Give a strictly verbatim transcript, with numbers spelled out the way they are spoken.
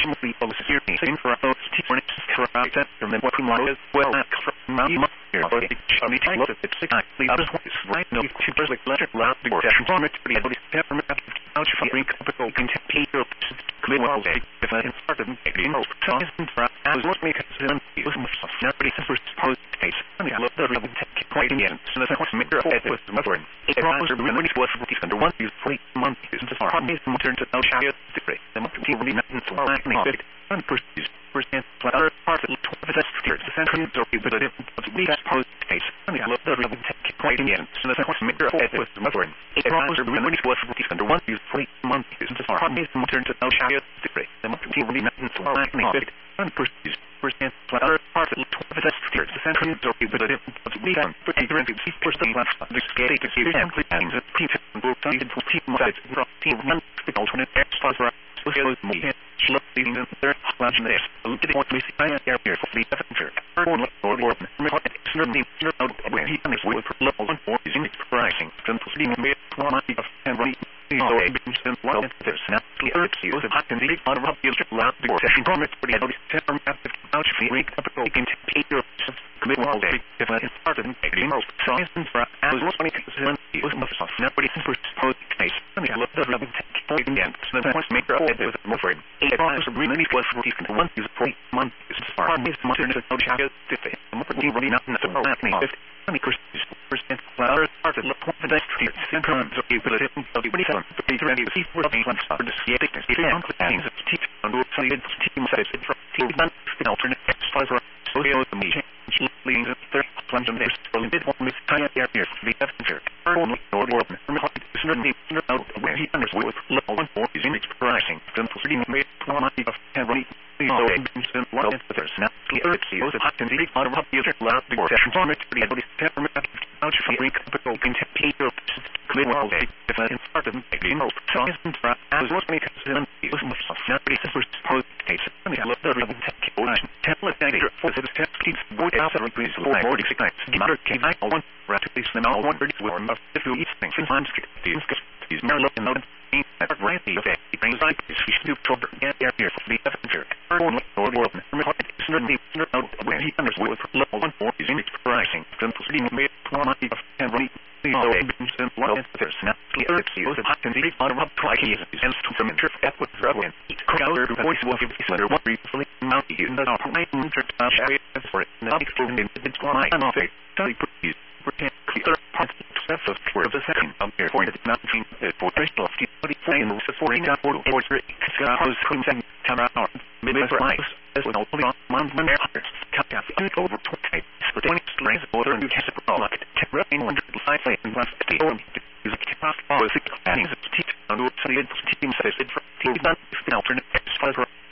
Ultimately, all the security in for those teachers for our center and what we want is well from my here for the chummy time of it's exactly other ways right no two first like letter loud the session format to the body temperament out for bring capital content your clear well if I start to make the most size and for as what make it and use much of nobody super supposed case and I love the real take quite in so that's what make your head with the mother it was really was under one use for month is the far is modern to no share the month really nothing for acting and percent percent other part of the sector the central or people that of the post case and I love the real take quite in so that's what make your head with the mother it was really was under one use for month is the far is modern to no share the month really nothing for acting and percent percent other part of the sector the central or people that of the particular percent the scale to see and and the people will take it for team size from team one the alternate extras for so me look leading the third lunch there look at what we see I here here for the adventure or or or certainly not where he is with level one for is in pricing from leading me one of and running so Vincent well there's not clear to use of can be on of the loud the session permit for the term after out free capital can take your commit all day if I started making most size and for as was twenty percent it was most of nobody super supposed case and I love the real take point again so that was make your head with more for it was really was for the one is for month is far is modern to no share to the more really not in the happening twenty percent other part of the confidence to central of the ability of the twenty-seven but the ready to see for the one for the theater is the things that teach and do solid team size from team one the alternate exercise or social the meeting leading the third plunge on this so a bit more miss time here here the adventure only or or certainly not where he understood with level one for is in its pricing from reading made quantity of heavily so Vincent well there's not clear to use of can be on of the other loud the session format for the ability temperament out for free capital can take your clear all day if I start to make the most size and for as what make it and use much of nobody super supposed case and I love the real take ocean template dagger for the test keeps board out and increase the more ignites matter can I want rapidly slim all one bird will enough if you eat things in time these these more looking out at right the effect the things like this we should to get there here for the adventure only or or certainly not where he understood with level one for is in its pricing from leading made quantity of heavily so Vincent well there's not clear to use of can be on of like he is and from interest that would travel and crowd voice will give this letter what briefly mount you know our right interest for it not exploding in its line off it totally please pretend clear part of for the second of their point it's not change for crystal forty frame supporting that for for house consent camera or maybe for life as well only on one when there are cut off over twenty for twenty strings order and you can support like temporary one hundred five and one fifty or use a cast all six adding the teach and do solid team says it for team done if the alternate